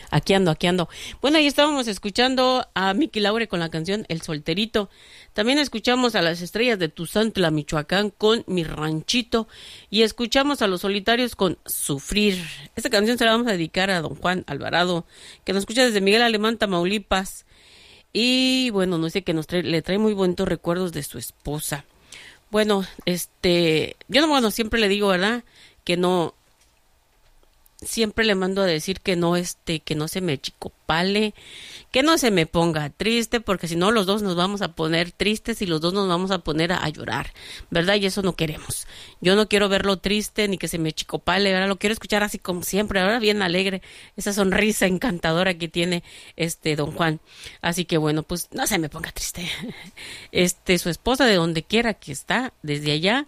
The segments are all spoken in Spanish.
Aquí ando, aquí ando. Bueno, ahí estábamos escuchando a Miki Laure con la canción El Solterito. También escuchamos a las Estrellas de Tuzantla, Michoacán, con Mi Ranchito. Y escuchamos a Los Solitarios con Sufrir. Esta canción se la vamos a dedicar a don Juan Alvarado, que nos escucha desde Miguel Alemán, Tamaulipas. Y bueno, no sé, que le trae muy bonitos recuerdos de su esposa. Bueno, yo no, bueno, siempre le digo, ¿verdad? Que no, siempre le mando a decir que no, que no se me chicopale, que no se me ponga triste, porque si no los dos nos vamos a poner tristes y los dos nos vamos a poner a llorar, ¿verdad? Y eso no queremos. Yo no quiero verlo triste ni que se me chicopale, ¿verdad? Lo quiero escuchar así como siempre, ahora bien alegre, esa sonrisa encantadora que tiene don Juan. Así que bueno, pues no se me ponga triste. Su esposa, de donde quiera que está, desde allá,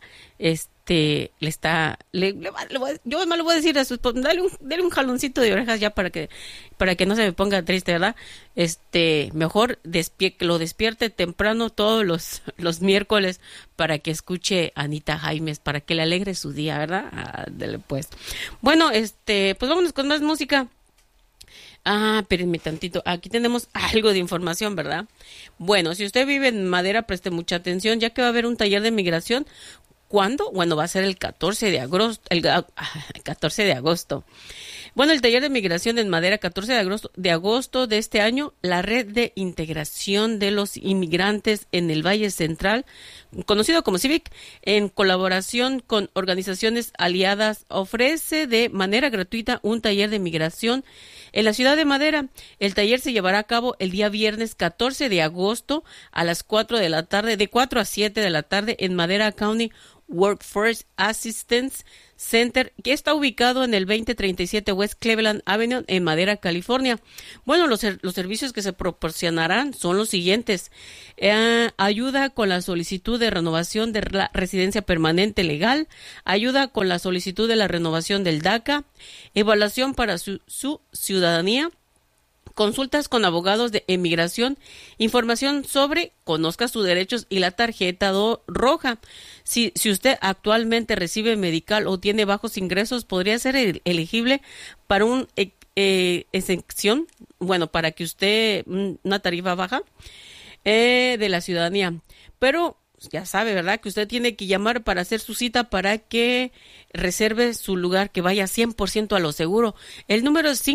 yo me lo voy a decir a su esposa, dale un jaloncito de orejas ya para que no se me ponga triste, ¿verdad? Mejor que lo despierte temprano todos los miércoles para que escuche a Anita Jaimes, para que le alegre su día, ¿verdad? Ándale, pues. Bueno, pues vámonos con más música. Espérenme tantito. Aquí tenemos algo de información, ¿verdad? Bueno, si usted vive en Madera, preste mucha atención, ya que va a haber un taller de migración. ¿Cuándo? Bueno, va a ser el 14 de agosto. El 14 de agosto. Bueno, el taller de migración en Madera, 14 de agosto de este año, la Red de Integración de los Inmigrantes en el Valle Central, conocido como CIVIC, en colaboración con organizaciones aliadas, ofrece de manera gratuita un taller de migración en la ciudad de Madera. El taller se llevará a cabo el día viernes 14 de agosto a las 4 de la tarde, de 4 a 7 de la tarde en Madera County Workforce Assistance Center, que está ubicado en el 2037 West Cleveland Avenue en Madera, California. Bueno, los servicios que se proporcionarán son los siguientes: ayuda con la solicitud de renovación de la residencia permanente legal, ayuda con la solicitud de la renovación del DACA, evaluación para su ciudadanía, consultas con abogados de emigración, información sobre conozca sus derechos y la tarjeta roja. Si usted actualmente recibe medical o tiene bajos ingresos, podría ser elegible para una exención, bueno, para que usted, una tarifa baja de la ciudadanía. Pero ya sabe, ¿verdad?, que usted tiene que llamar para hacer su cita para que reserve su lugar, que vaya 100% a lo seguro. El número es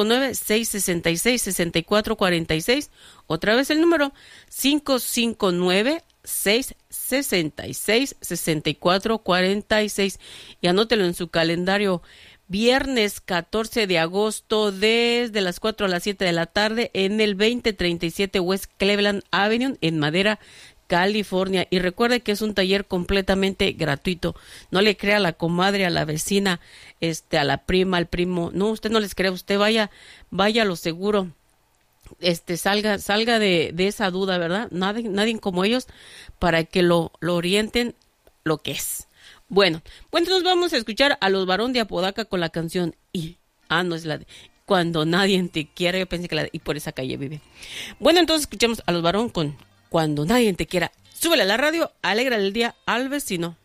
559-666-6446. Otra vez el número 559-666-6446. Y anótelo en su calendario. Viernes 14 de agosto desde las 4 a las 7 de la tarde en el 2037 West Cleveland Avenue en Madera, California. Y recuerde que es un taller completamente gratuito. No le crea a la comadre, a la vecina, a la prima, al primo. No, usted no les crea, usted vaya a lo seguro. Salga de esa duda, ¿verdad? Nadie como ellos, para que lo orienten lo que es. Bueno, pues entonces vamos a escuchar a Los Barón de Apodaca con la canción no es la de Cuando Nadie Te Quiera. Yo pensé que la de Y por esa calle vive. Bueno, entonces escuchemos a Los Barón con Cuando Nadie Te Quiera. Súbele a la radio, alégrale el día al vecino.